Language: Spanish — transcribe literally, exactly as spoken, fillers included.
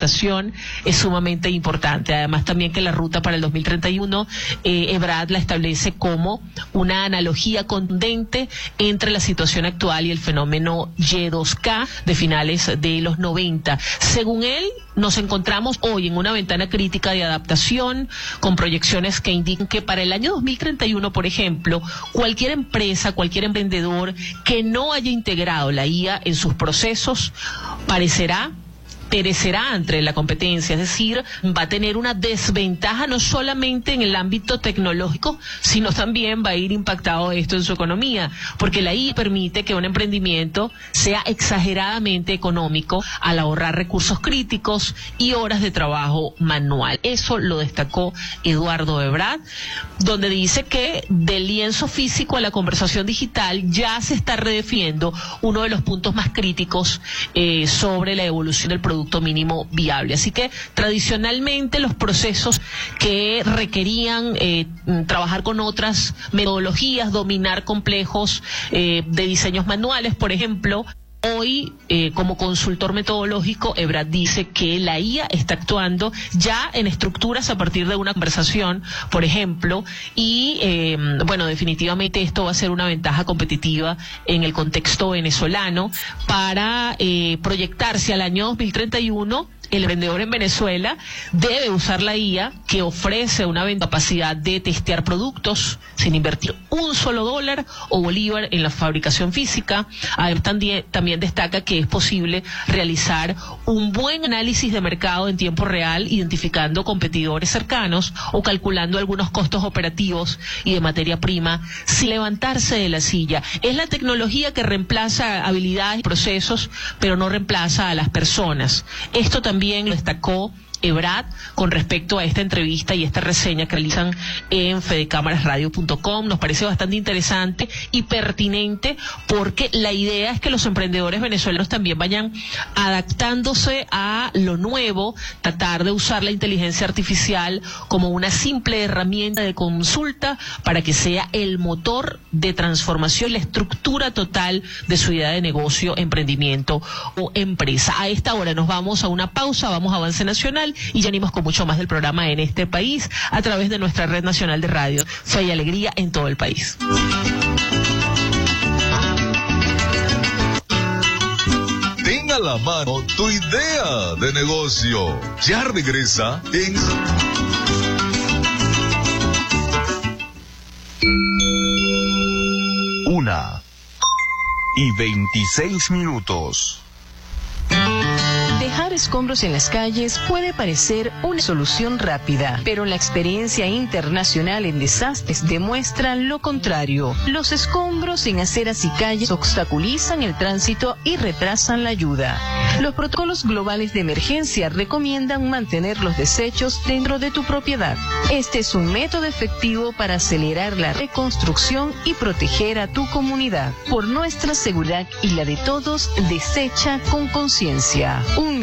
adaptación es sumamente importante. Además también que la ruta para el dos mil treinta y uno, eh, EBRAD la establece como una analogía contundente entre la situación actual y el fenómeno Y dos K de finales de los noventa. Según él, nos encontramos hoy en una ventana crítica de adaptación con proyecciones que indican que para el año dos mil treinta y uno, por ejemplo, cualquier empresa, cualquier emprendedor que no haya integrado la I A en sus procesos parecerá perecerá ante la competencia, es decir, va a tener una desventaja no solamente en el ámbito tecnológico, sino también va a ir impactado esto en su economía, porque la I A permite que un emprendimiento sea exageradamente económico al ahorrar recursos críticos y horas de trabajo manual. Eso lo destacó Eduardo EBRAD, donde dice que del lienzo físico a la conversación digital ya se está redefiniendo uno de los puntos más críticos eh, sobre la evolución del producto producto mínimo viable. Así que tradicionalmente los procesos que requerían eh, trabajar con otras metodologías, dominar complejos eh, de diseños manuales, por ejemplo, hoy, eh, como consultor metodológico, EBRAD dice que la I A está actuando ya en estructuras a partir de una conversación, por ejemplo, y eh, bueno, definitivamente esto va a ser una ventaja competitiva en el contexto venezolano para eh, proyectarse al año dos mil treinta y uno. El emprendedor en Venezuela debe usar la I A, que ofrece una capacidad de testear productos sin invertir un solo dólar o bolívar en la fabricación física. Además, también, también destaca que es posible realizar un buen análisis de mercado en tiempo real, identificando competidores cercanos o calculando algunos costos operativos y de materia prima sin levantarse de la silla. Es la tecnología que reemplaza habilidades y procesos, pero no reemplaza a las personas. Esto también También lo destacó EBRAD con respecto a esta entrevista y esta reseña que realizan en fedecámaras radio punto com. Nos parece bastante interesante y pertinente porque la idea es que los emprendedores venezolanos también vayan adaptándose a lo nuevo, tratar de usar la inteligencia artificial como una simple herramienta de consulta para que sea el motor de transformación, la estructura total de su idea de negocio, emprendimiento o empresa. A esta hora nos vamos a una pausa, vamos a Avance Nacional y ya venimos con mucho más del programa en este país a través de nuestra red nacional de radio Fe y Alegría en todo el país. Ten a la mano tu idea de negocio. Ya regresa en una y veintiséis minutos. Dejar escombros en las calles puede parecer una solución rápida, pero la experiencia internacional en desastres demuestra lo contrario. Los escombros en aceras y calles obstaculizan el tránsito y retrasan la ayuda. Los protocolos globales de emergencia recomiendan mantener los desechos dentro de tu propiedad. Este es un método efectivo para acelerar la reconstrucción y proteger a tu comunidad. Por nuestra seguridad y la de todos, desecha con conciencia. Un